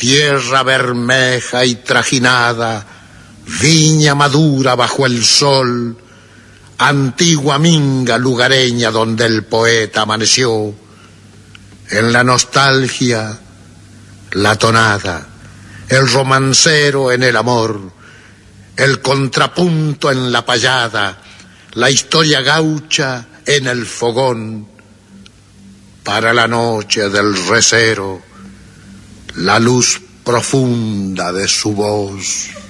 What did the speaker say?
tierra bermeja y trajinada, viña madura bajo el sol, antigua minga lugareña donde el poeta amaneció. En la nostalgia, la tonada, el romancero en el amor, el contrapunto en la payada, la historia gaucha en el fogón. Para la noche del recero, la luz profunda de su voz.